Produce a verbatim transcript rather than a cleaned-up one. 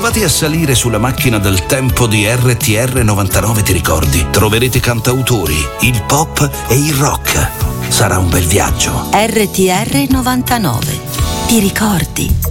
Provate a salire sulla macchina del tempo di R T R novantanove, ti ricordi? Troverete cantautori, il pop e il rock. Sarà un bel viaggio. R T R novantanove. Ti ricordi?